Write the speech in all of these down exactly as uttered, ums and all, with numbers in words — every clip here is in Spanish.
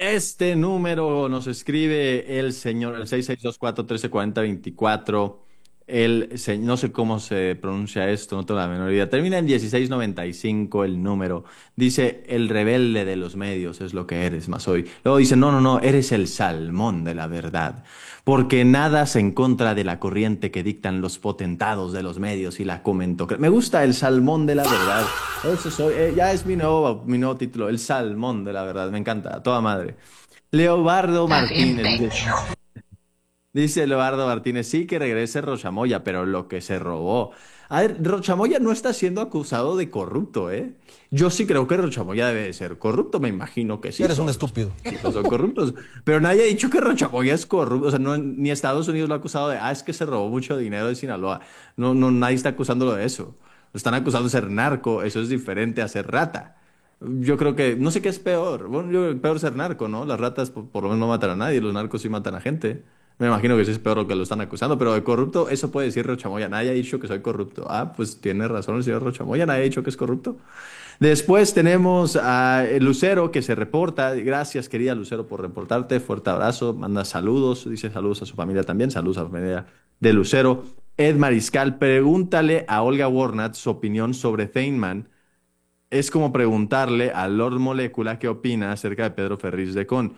Este número nos escribe el señor, el seis seis dos cuatro uno tres cuatro cero dos cuatro. El, se- no sé cómo se pronuncia esto, no tengo la menor idea. Termina en dieciséis noventa y cinco el número. Dice, el rebelde de los medios es lo que eres más hoy. Luego dice, no, no, no, eres el salmón de la verdad. Porque nadas en contra de la corriente que dictan los potentados de los medios y la comentó. Me gusta el salmón de la verdad. Eso soy, eh, ya es mi nuevo, mi nuevo título, el salmón de la verdad. Me encanta, a toda madre. Leobardo Está bien, Martínez dice, pendejo. dice Leobardo Martínez, sí que regrese Rochamoya, pero lo que se robó. A ver, Rochamoya no está siendo acusado de corrupto, ¿eh? Yo sí creo que Rochamoya debe de ser corrupto, me imagino que sí Eres un son. Los estúpido. políticos son corruptos. Pero nadie ha dicho que Rochamoya es corrupto. O sea, no, ni Estados Unidos lo ha acusado de, ah, es que se robó mucho dinero de Sinaloa. No, no, nadie está acusándolo de eso. Lo están acusando de ser narco, eso es diferente a ser rata. Yo creo que, no sé qué es peor. Bueno, yo creo que peor ser narco, ¿no? Las ratas por, por lo menos no matan a nadie, los narcos sí matan a gente. Me imagino que sí es peor lo que lo están acusando, pero de corrupto, eso puede decir Rochamoya. Nadie ha dicho que soy corrupto. Ah, pues tiene razón el señor Rochamoya, nadie ha dicho que es corrupto. Después tenemos a Lucero que se reporta. Gracias, querida Lucero, por reportarte. Fuerte abrazo. Manda saludos. Dice saludos a su familia también. Saludos a la familia de Lucero. Ed Mariscal, pregúntale a Olga Warnat su opinión sobre Feynman. Es como preguntarle a Lord Molecula qué opina acerca de Pedro Ferriz de Con.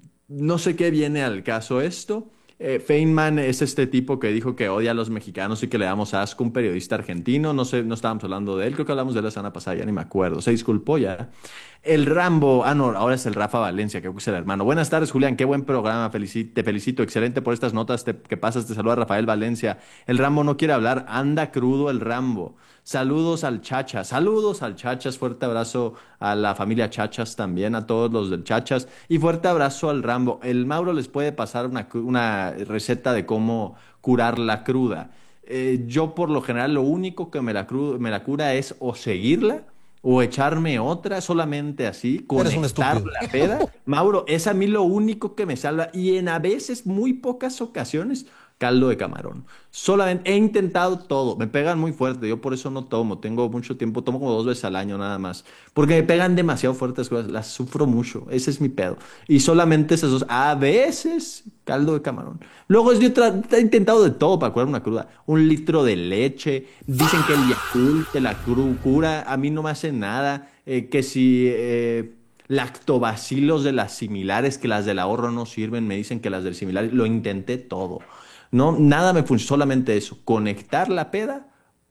No sé qué viene al caso esto. Eh, Feynman es este tipo que dijo que odia a los mexicanos y que le damos asco, un periodista argentino. No sé, no estábamos hablando de él, creo que hablamos de él la semana pasada, ya ni me acuerdo. Se disculpó ya. El Rambo, ah, no, ahora es el Rafa Valencia, que es el hermano. Buenas tardes, Julián, qué buen programa, felici- te felicito, excelente por estas notas te- que pasas, te saluda Rafael Valencia. El Rambo no quiere hablar, anda crudo el Rambo. Saludos al Chachas, saludos al Chachas, fuerte abrazo a la familia Chachas también, a todos los del Chachas, y fuerte abrazo al Rambo. El Mauro les puede pasar una, cu- una receta de cómo curar la cruda. Eh, yo por lo general lo único que me la, cru- me la cura es o seguirla o echarme otra, solamente así, Eres un conectar estúpido. la peda. Mauro, es a mí lo único que me salva y en a veces, muy pocas ocasiones, caldo de camarón. Solamente he intentado todo, me pegan muy fuerte, yo por eso no tomo, tengo mucho tiempo, tomo como dos veces al año nada más, porque me pegan demasiado fuertes cosas, las sufro mucho, ese es mi pedo. Y solamente esas dos, a veces caldo de camarón. Luego yo tra- he intentado de todo para curar una cruda, un litro de leche, dicen que el Yakult te la cru- cura, a mí no me hace nada, eh, que si... eh, lactobacilos de las similares, que las del ahorro no sirven, me dicen que las del similar, lo intenté todo. No, nada me funciona, solamente eso, conectar la peda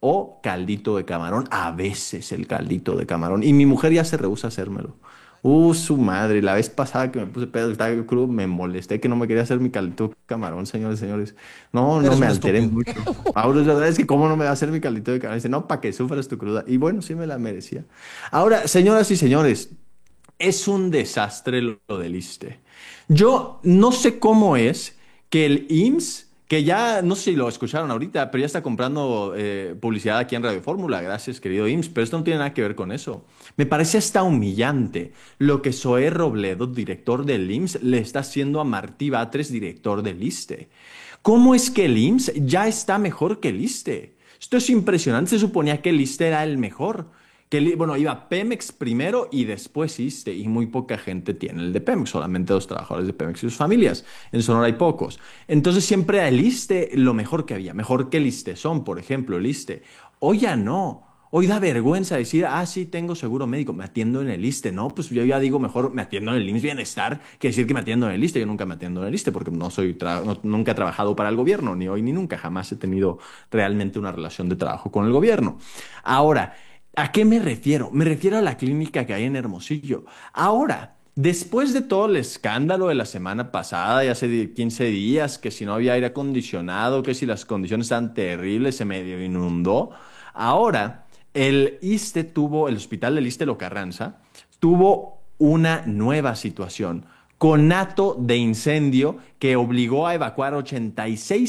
o caldito de camarón, a veces el caldito de camarón. Y mi mujer ya se rehúsa a hacérmelo. Uh, su madre, la vez pasada que me puse pedo, estaba crudo, me molesté que no me quería hacer mi caldito de camarón, señores, señores. No, no Eres me un alteré estúpido. mucho. Ahora, la verdad es que cómo no me va a hacer mi caldito de camarón. Dice, no, para que sufras tu cruda. Y bueno, sí me la merecía. Ahora, señoras y señores, es un desastre lo lo del ISSSTE. Yo no sé cómo es que el I M S S, que ya, no sé si lo escucharon ahorita, pero ya está comprando eh, publicidad aquí en Radio Fórmula, gracias querido I M S S, pero esto no tiene nada que ver con eso. Me parece hasta humillante lo que Zoé Robledo, director del I M S S, le está haciendo a Martí Batres, director del ISSSTE. ¿Cómo es que el I M S S ya está mejor que el ISSSTE? Esto es impresionante, se suponía que el ISSSTE era el mejor. Que, el- bueno, iba Pemex primero y después ISSSTE, y muy poca gente tiene el de Pemex, solamente los trabajadores de Pemex y sus familias. En Sonora hay pocos. Entonces siempre era el ISSSTE lo mejor que había, mejor que el ISSSTE por ejemplo, el ISSSTE. Hoy ya no. Hoy da vergüenza decir, ah, sí, tengo seguro médico, me atiendo en el ISSSTE. No, pues yo ya digo, mejor me atiendo en el I M S S Bienestar que decir que me atiendo en el ISSSTE. Yo nunca me atiendo en el ISSSTE porque no soy tra- no- nunca he trabajado para el gobierno, ni hoy ni nunca. Jamás he tenido realmente una relación de trabajo con el gobierno. Ahora, ¿a qué me refiero? Me refiero a la clínica que hay en Hermosillo. Ahora, después de todo el escándalo de la semana pasada y hace di- quince días, que si no había aire acondicionado, que si las condiciones estaban terribles, se medio inundó. Ahora, el ISSSTE tuvo, el hospital del ISSSTE Lo Carranza, tuvo una nueva situación. Conato de incendio que obligó a evacuar ochenta y seis